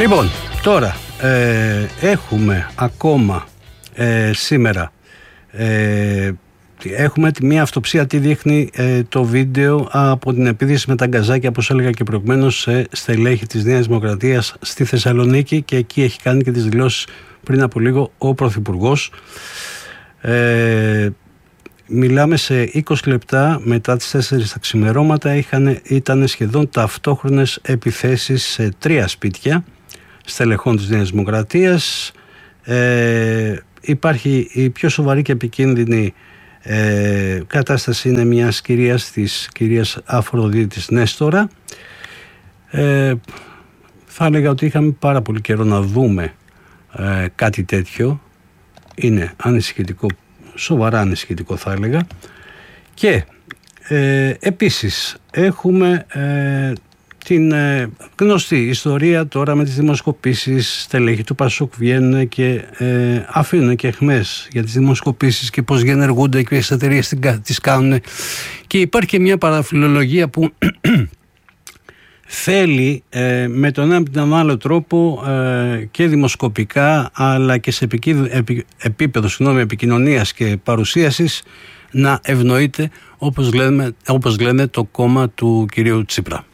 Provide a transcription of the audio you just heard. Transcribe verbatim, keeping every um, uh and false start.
Λοιπόν, τώρα ε, έχουμε ακόμα ε, σήμερα ε, έχουμε μια αυτοψία, τι δείχνει ε, το βίντεο από την επίθεση με τα γκαζάκια, όπως έλεγα και προηγουμένως, σε στελέχη της Νέας Δημοκρατίας στη Θεσσαλονίκη, και εκεί έχει κάνει και τις δηλώσεις πριν από λίγο ο Πρωθυπουργός. Ε, μιλάμε σε είκοσι λεπτά μετά τις τέσσερις τα ξημερώματα. Είχαν, ήταν σχεδόν ταυτόχρονες επιθέσεις σε τρία σπίτια στελεχών της Νέας Δημοκρατίας. Ε, υπάρχει η πιο σοβαρή και επικίνδυνη ε, κατάσταση, είναι μιας κυρίας, της κυρίας Αφροδίτης Νέστορα. Ε, θα έλεγα ότι είχαμε πάρα πολύ καιρό να δούμε ε, κάτι τέτοιο. Είναι ανησυχητικό, σοβαρά ανησυχητικό θα έλεγα. Και ε, επίσης έχουμε ε, την ε, γνωστή ιστορία τώρα με τις δημοσκοπήσεις. Στελέχη του Πασόκ βγαίνουν και ε, αφήνουν και αιχμές για τις δημοσκοπήσεις και πώς γενεργούνται και ποιες εταιρείες τις κάνουν, και υπάρχει και μια παραφιλολογία που θέλει ε, με τον ένα τον άλλο τρόπο ε, και δημοσκοπικά αλλά και σε επικί, επί, επίπεδο συγγνώμη, επικοινωνίας και παρουσίασης να ευνοείται, όπως λέμε, όπως λένε, το κόμμα του κυρίου Τσίπρα.